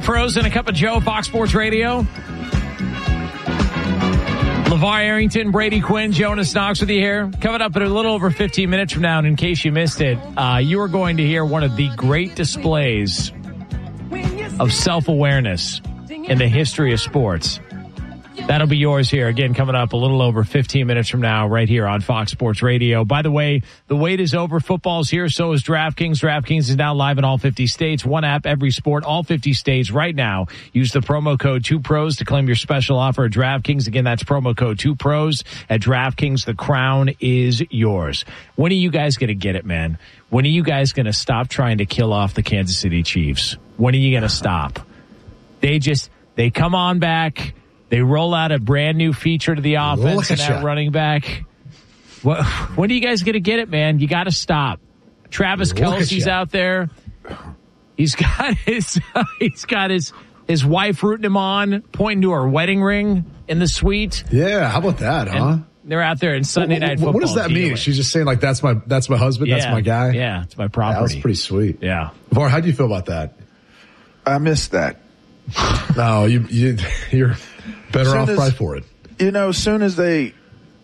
Pros and a Cup of Joe, Fox Sports Radio. LeVar Arrington, Brady Quinn, Jonas Knox with you here. Coming up in a little over 15 minutes from now, and in case you missed it, you are going to hear one of the great displays of self-awareness in the history of sports. That'll be yours here. Again, coming up a little over 15 minutes from now, right here on Fox Sports Radio. By the way, the wait is over. Football's here. So is DraftKings. DraftKings is now live in all 50 states. One app, every sport, all 50 states right now. Use the promo code 2pros to claim your special offer at DraftKings. Again, that's promo code 2pros at DraftKings. The crown is yours. When are you guys going to get it, man? When are you guys going to stop trying to kill off the Kansas City Chiefs? When are you going to stop? They come on back. They roll out a brand new feature to the offense and that running back. When are you guys going to get it, man? You got to stop. Travis Kelce's out there. He's got his wife rooting him on, pointing to her wedding ring in the suite. Yeah, how about that, huh? And they're out there in Sunday Night Football. What does that mean? She's just saying, like, that's my husband, yeah, that's my guy? Yeah, it's my property. That was pretty sweet. Yeah. VAR, how do you feel about that? I missed that. No, you're better off probably for it. As soon as they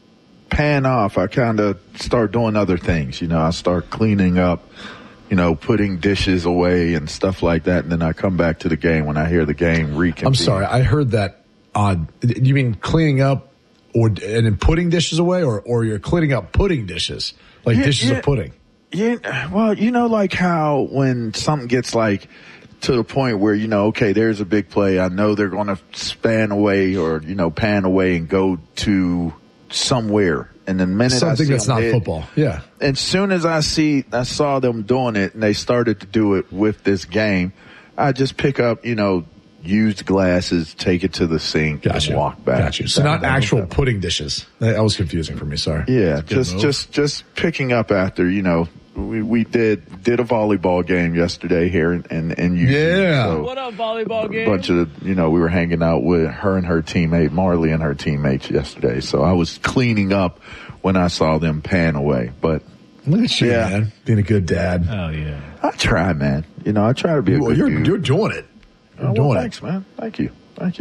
pan off, I kind of start doing other things. I start cleaning up, putting dishes away and stuff like that. And then I come back to the game when I hear the game reconvene. I'm sorry. I heard that odd. You mean cleaning up and then putting dishes away, or you're cleaning up putting dishes? Like dishes of pudding? Yeah. Well, like how when something gets like to the point where, okay, there's a big play. I know they're going to span away or, pan away and go to somewhere. And the minute something that's not football. Yeah. As soon as I saw them doing it and they started to do it with this game, I just pick up, used glasses, take it to the sink and walk back. Gotcha. So not actual pudding dishes. That was confusing for me. Sorry. Yeah. Just picking up after, we did a volleyball game yesterday here in UC. Yeah. So what up, volleyball game? A bunch of, we were hanging out with her and her teammate, Marley and her teammates yesterday. So I was cleaning up when I saw them pan away. But look at you, man. Being a good dad. Oh, yeah. I try, man. I try to be a good dude. You're doing it. Thanks, man. Thank you.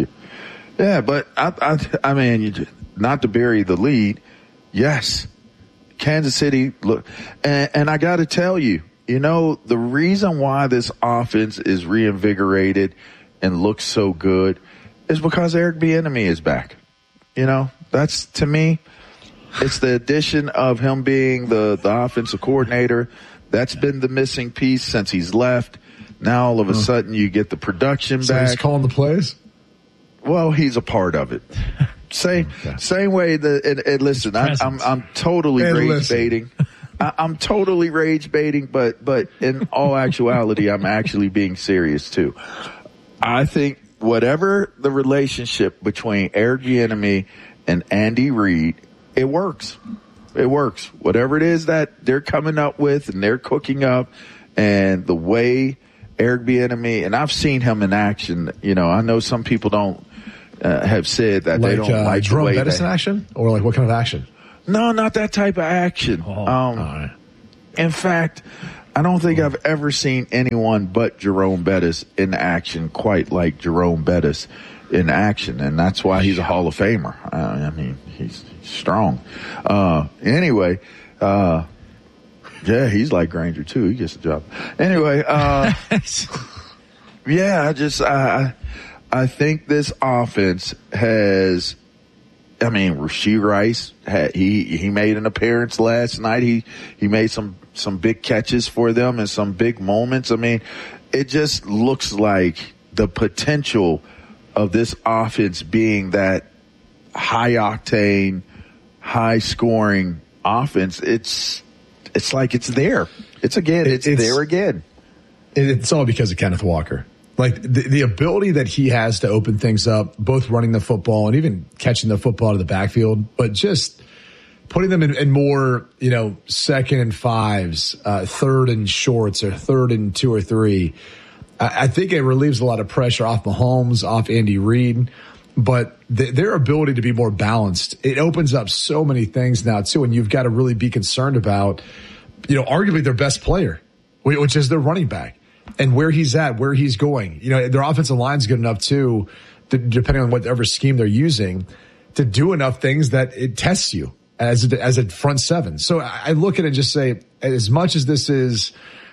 Yeah, but I mean, not to bury the lead. Yes. Kansas City, look, and I got to tell you, the reason why this offense is reinvigorated and looks so good is because Eric Bieniemy is back. That's, to me, it's the addition of him being the offensive coordinator. That's been the missing piece since he's left. Now, all of a sudden, you get the production back. He's calling the plays? Well, he's a part of it. Same way and listen, I'm totally rage baiting. I'm totally rage baiting, but in all actuality, I'm actually being serious too. I think whatever the relationship between Eric Bieniemy and Andy Reid, it works. It works. Whatever it is that they're coming up with and they're cooking up, and the way Eric Bieniemy, and I've seen him in action. I know some people don't. Have said that they don't like Jerome the way Bettis in action, or like what kind of action? No, not that type of action. Right. In fact, I don't think I've ever seen anyone but Jerome Bettis in action quite like Jerome Bettis in action, and that's why he's a Hall of Famer. I mean, he's strong. Anyway, yeah, he's like Granger too. He gets the job. Anyway, yeah, I think this offense has, Rashee Rice he made an appearance last night. He made some big catches for them and some big moments. It just looks like the potential of this offense being that high octane, high scoring offense. It's like it's there. It's there again. It's all because of Kenneth Walker. Like the ability that he has to open things up, both running the football and even catching the football to the backfield, but just putting them in more, second and fives, third and shorts, or third and 2 or 3. I think it relieves a lot of pressure off Mahomes, off Andy Reid, but their ability to be more balanced, it opens up so many things now too, and you've got to really be concerned about, arguably their best player, which is their running back. and where he's at, where he's going. You know, their offensive line's good enough too, depending on whatever scheme they're using, to do enough things that it tests you as a front seven. So I look at it and just say, as much as this is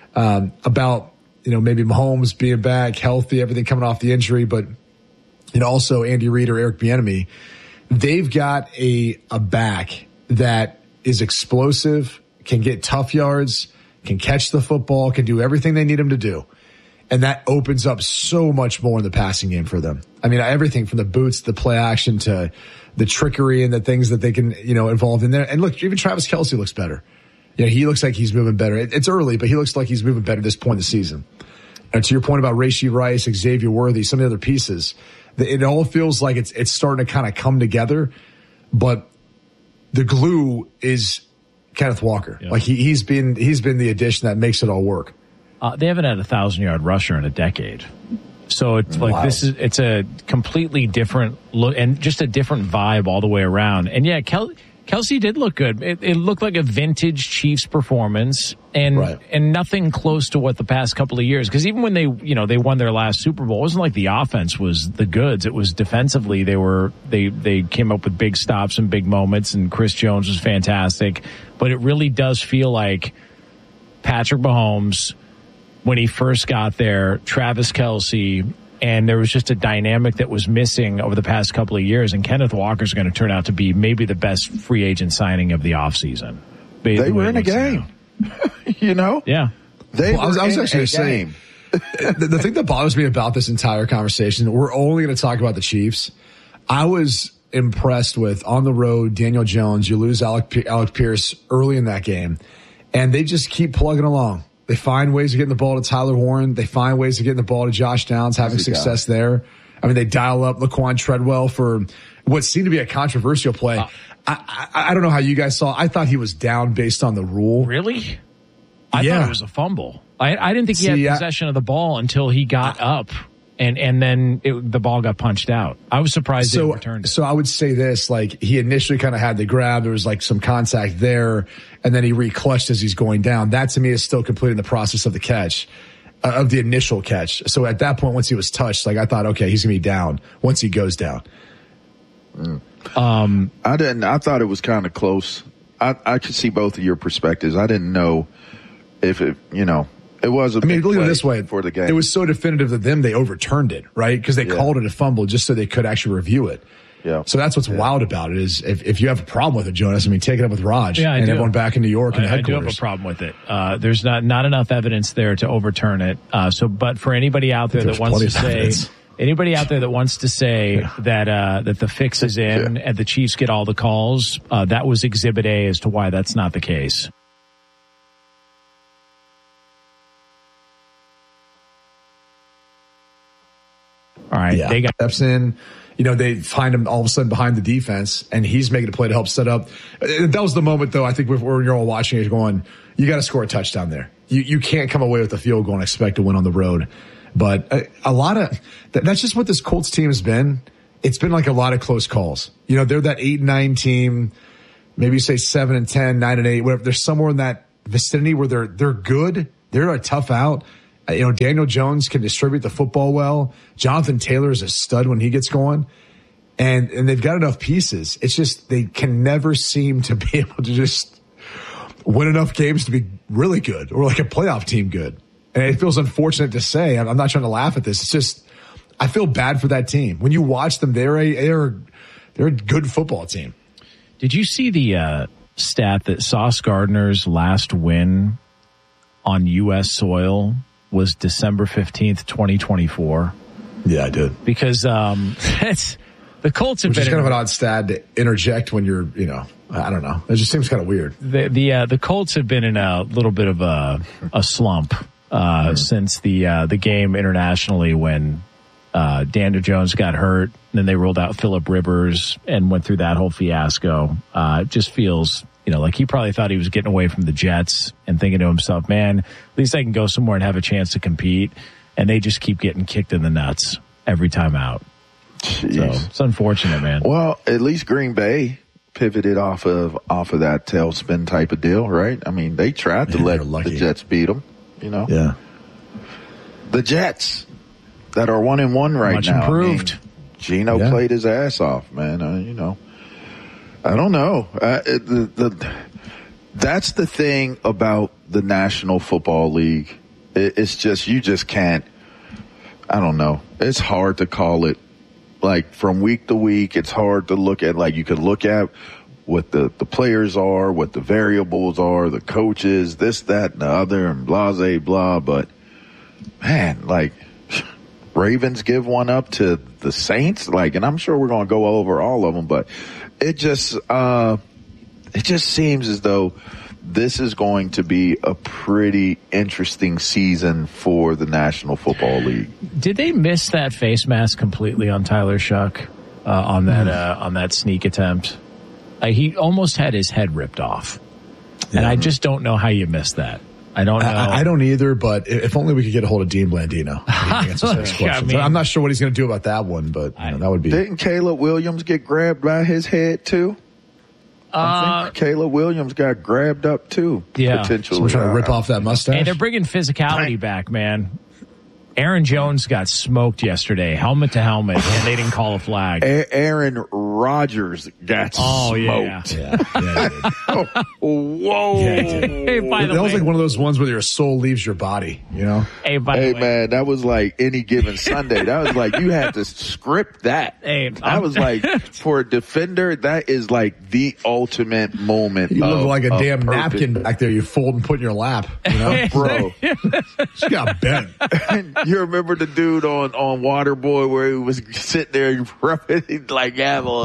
about, you know, maybe Mahomes being back, healthy, everything coming off the injury, but you know, also Andy Reid or Eric Bieniemy, they've got a back that is explosive, can get tough yards, can catch the football, can do everything they need him to do. And that opens up so much more in the passing game for them. I mean, everything from the boots, the play action, to the trickery and the things that they can, you know, involve in there. And look, even Travis Kelce looks better. You know, he looks like he's moving better. It's early, but he looks like he's moving better at this point in the season. And to your point about Rashee Rice, Xavier Worthy, some of the other pieces, it all feels like it's starting to kind of come together. But the glue is Kenneth Walker. Yep. Like he's been the addition that makes it all work. They haven't had a 1,000-yard rusher in a decade. So it's like it's a completely different look and just a different vibe all the way around. And yeah, Kelce did look good. It looked like a vintage Chiefs performance and nothing close to what the past couple of years. Because even when they won their last Super Bowl, it wasn't like the offense was the goods. It was defensively they came up with big stops and big moments, and Chris Jones was fantastic. But it really does feel like Patrick Mahomes, when he first got there, Travis Kelce, and there was just a dynamic that was missing over the past couple of years. And Kenneth Walker's going to turn out to be maybe the best free agent signing of the offseason. They were in a game. You know? Yeah. I was actually going to say, the thing that bothers me about this entire conversation, we're only going to talk about the Chiefs. I was impressed with, on the road, Daniel Jones. You lose Alec Pierce early in that game, and they just keep plugging along. They find ways of getting the ball to Tyler Warren. They find ways of getting the ball to Josh Downs, having success there. I mean, they dial up Laquan Treadwell for what seemed to be a controversial play. I don't know how you guys saw. I thought he was down based on the rule. Really? I thought it was a fumble. I didn't think he had possession of the ball until he got up. And then the ball got punched out. I was surprised they returned it. So I would say this, like, he initially kind of had the grab. There was like some contact there, and then he re-clutched as he's going down. That to me is still completing the process of the catch, of the initial catch. So at that point, once he was touched, like, I thought, okay, he's going to be down once he goes down. I thought it was kind of close. I could see both of your perspectives. I didn't know if it, you know, it was look at it this way. For the game. It was so definitive to them, they overturned it, right? Because they called it a fumble just so they could actually review it. Yeah. So that's what's wild about it is if you have a problem with it, Jonas, I mean, take it up with Raj and everyone back in New York and the headquarters. I do have a problem with it. There's not enough evidence there to overturn it. But for anybody out there that wants to say, that the fix is in and the Chiefs get all the calls, that was Exhibit A as to why that's not the case. All right, they got steps in. You know, they find him all of a sudden behind the defense, and he's making a play to help set up. That was the moment, though, I think, where you're all watching it going, you got to score a touchdown there. You can't come away with a field goal and expect to win on the road. But a lot of that's just what this Colts team has been. It's been like a lot of close calls. You know, they're that 8-9 team. Maybe you say 7-10, 9-8, whatever. They're somewhere in that vicinity where they're good. They're a tough out. You know, Daniel Jones can distribute the football well. Jonathan Taylor is a stud when he gets going. And they've got enough pieces. It's just they can never seem to be able to just win enough games to be really good or like a playoff team good. And it feels unfortunate to say. I'm not trying to laugh at this. It's just I feel bad for that team. When you watch them, they're a good football team. Did you see the stat that Sauce Gardner's last win on U.S. soil was December 15th, 2024? Yeah, I did. Because the Colts have been... Which is kind of an odd stat to interject when you're, you know, I don't know. It just seems kind of weird. The Colts have been in a little bit of a slump since the game internationally when Daniel Jones got hurt. And then they rolled out Phillip Rivers and went through that whole fiasco. It just feels... You know, like he probably thought he was getting away from the Jets and thinking to himself, man, at least I can go somewhere and have a chance to compete. And they just keep getting kicked in the nuts every time out. Jeez. So it's unfortunate, man. Well, at least Green Bay pivoted off of that tailspin type of deal, right? I mean, they tried to let the Jets beat them, you know? Yeah. the Jets that are 1-1 right Much now. improved. I mean, Geno played his ass off, man. I don't know. That's the thing about the National Football League. It's just, you just can't, I don't know. It's hard to call it. Like, from week to week, it's hard to look at. Like, you could look at what the players are, what the variables are, the coaches, this, that, and the other, and blah, blah. But, man, like, Ravens give one up to the Saints. Like, and I'm sure we're going to go over all of them, but it just seems as though this is going to be a pretty interesting season for the National Football League. Did they miss that face mask completely on Tyler Shuck on that sneak attempt? He almost had his head ripped off, and I just don't know how you missed that. I don't know. I don't either, but if only we could get a hold of Dean Blandino. I'm not sure what he's going to do about that one, but that would be. Didn't Caleb Williams get grabbed by his head too? I think Caleb Williams got grabbed up too. Yeah. Potentially. Someone trying to rip off that mustache. Hey, they're bringing physicality back, man. Aaron Jones got smoked yesterday, helmet to helmet, and they didn't call a flag. Aaron Rodgers got smoked. Yeah. Whoa. Yeah, Hey, by the that way, was like one of those ones where your soul leaves your body, you know? Hey, by the way, man, that was like Any Given Sunday. That was like, you had to script that. Hey, I was like, for a defender, that is like the ultimate moment. You look like a damn purpose. Napkin back there you fold and put in your lap, you know? Bro. She got bent. You remember the dude on Waterboy where he was sitting there rubbing, like,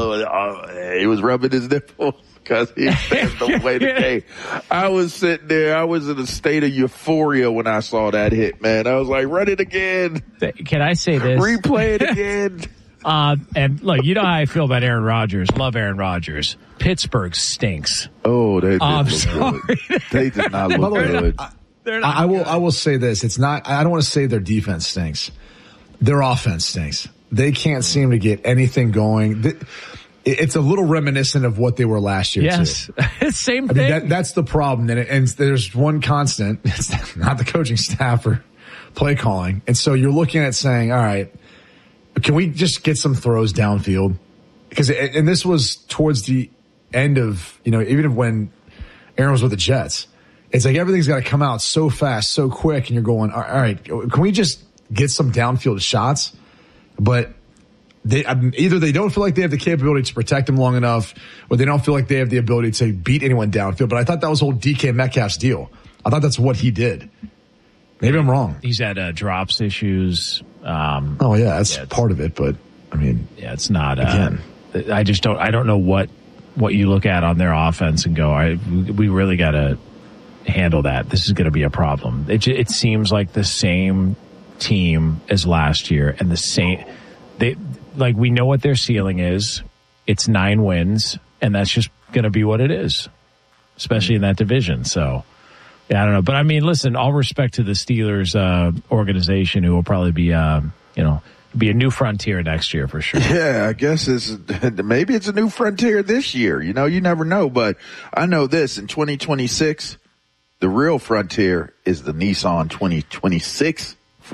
he was rubbing his nipples because he passed away today. I was sitting there. I was in a state of euphoria when I saw that hit, man. I was like, run it again. Can I say this? Replay it again. And look, you know how I feel about Aaron Rodgers. Love Aaron Rodgers. Pittsburgh stinks. Oh, they did sorry. good. They did not look good. I will say this. It's not, I don't want to say their defense stinks. Their offense stinks. They can't seem to get anything going. It's a little reminiscent of what they were last year. Yes. Too. Same thing. I mean, that's the problem. And there's one constant. It's not the coaching staff or play calling. And so you're looking at saying, all right, can we just get some throws downfield? And this was towards the end of, even when Aaron was with the Jets. It's like everything's got to come out so fast, so quick, and you're going, all right, can we just get some downfield shots? But either they don't feel like they have the capability to protect him long enough, or they don't feel like they have the ability to beat anyone downfield. But I thought that was old DK Metcalf's deal. I thought that's what he did. Maybe I'm wrong. He's had drops issues. That's part of it. But I mean, it's not. Again, I don't know what you look at on their offense and go, we really got to handle that. This is going to be a problem. It seems like the same team as last year, and the same. We know what their ceiling is. It's 9 wins, and that's just going to be what it is, especially in that division. So, I don't know. But I mean, listen, all respect to the Steelers organization, who will probably be, be a new frontier next year for sure. Yeah, I guess maybe it's a new frontier this year. You never know. But I know this, in 2026, the real frontier is the Nissan 2026